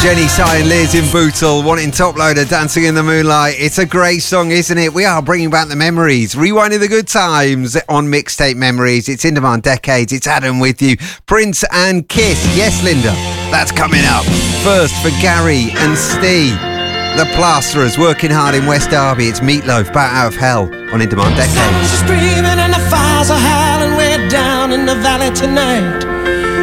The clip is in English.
Jenny, Sy and Liz in Bootle, wanting Top Loader, Dancing in the Moonlight. It's a great song, isn't it? We are bringing back the memories, rewinding the good times on Mixtape Memories. It's In Demand Decades. It's Adam with you. Prince and Kiss. Yes, Linda, that's coming up. First for Gary and Steve, the Plasterers, working hard in West Derby. It's Meatloaf, Bat Out of Hell on In Demand Decades. The sun's just breathing and the fires are howling way down in the valley tonight.